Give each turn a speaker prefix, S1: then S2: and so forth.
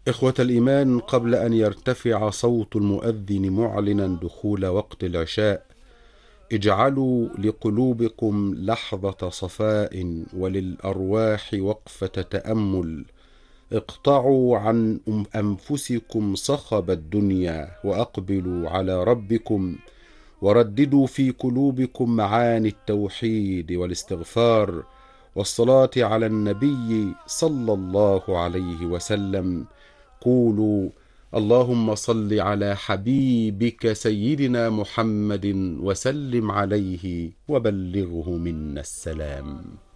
S1: إخوة الإيمان، قبل أن يرتفع صوت المؤذن معلنا دخول وقت العشاء، اجعلوا لقلوبكم لحظة صفاء وللأرواح وقفة تأمل. اقطعوا عن أنفسكم صخب الدنيا وأقبلوا على ربكم، ورددوا في قلوبكم معاني التوحيد والاستغفار والصلاة على النبي صلى الله عليه وسلم. قولوا: اللهم صل على حبيبك سيدنا محمد وسلم عليه وبلغه منا السلام.